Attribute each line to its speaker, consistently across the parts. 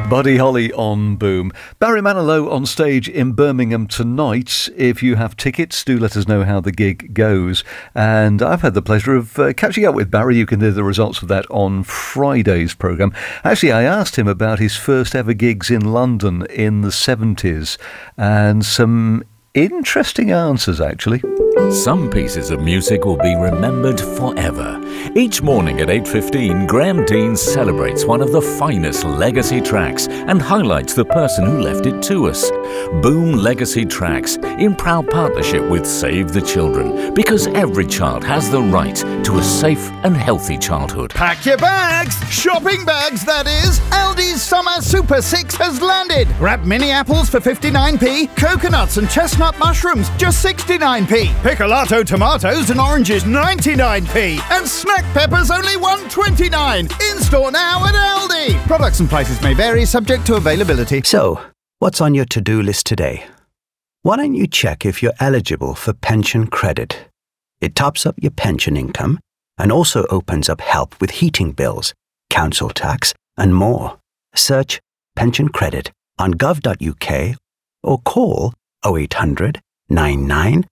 Speaker 1: Buddy Holly on Boom. Barry Manilow on stage in Birmingham tonight. If you have tickets, do let us know how the gig goes. And I've had the pleasure of catching up with Barry. You can hear the results of that on Friday's programme. Actually, I asked him about his first ever gigs in London in the 70s and some interesting answers, actually.
Speaker 2: Some pieces of music will be remembered forever. Each morning at 8:15, Graham Dean celebrates one of the finest legacy tracks and highlights the person who left it to us. Boom Legacy Tracks, in proud partnership with Save the Children, because every child has the right to a safe and healthy childhood.
Speaker 3: Pack your bags! Shopping bags, that is! Aldi's Summer Super 6 has landed! Grab mini apples for 59p, coconuts and chestnut mushrooms just 69p, Piccolato tomatoes and oranges 99p, and snack peppers only 129. In-store now at Aldi! Products and prices may vary, subject to availability.
Speaker 4: So, what's on your to-do list today? Why don't you check if you're eligible for pension credit? It tops up your pension income and also opens up help with heating bills, council tax and more. Search pension credit on gov.uk or call 0800 99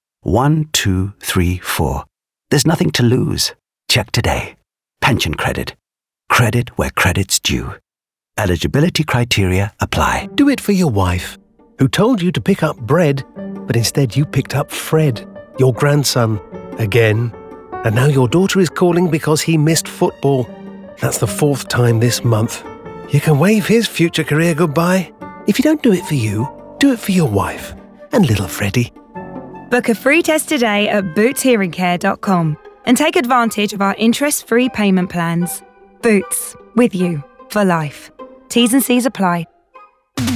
Speaker 4: 1234. There's nothing to lose. Check today. Pension credit. Credit where credit's due. Eligibility criteria apply.
Speaker 5: Do it for your wife, who told you to pick up bread, but instead you picked up Fred, your grandson, again. And now your daughter is calling because he missed football. That's the 4th time this month. You can wave his future career goodbye. If you don't do it for you, do it for your wife and little Freddie.
Speaker 6: Book a free test today at bootshearingcare.com and take advantage of our interest-free payment plans. Boots, with you for life. T's and C's apply.